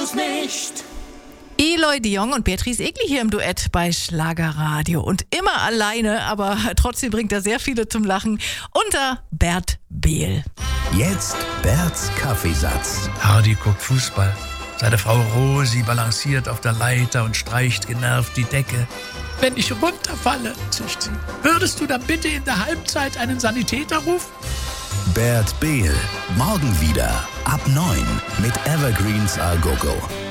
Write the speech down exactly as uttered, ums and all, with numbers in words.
du's nicht. Eloy de Jong und Beatrice Egli hier im Duett bei Schlagerradio. Und immer alleine, aber trotzdem bringt er sehr viele zum Lachen, unter Bert Behl. Jetzt Berts Kaffeesatz. Hardy guckt Fußball. Seine Frau Rosi balanciert auf der Leiter und streicht genervt die Decke. Wenn ich runterfalle, zischt sie, würdest du dann bitte in der Halbzeit einen Sanitäter rufen? Bert Behl. Morgen wieder ab neun mit Evergreens A Go Go.